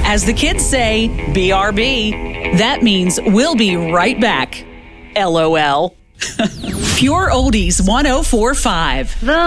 As the kids say, BRB. That means we'll be right back. LOL. Pure Oldies 104.5.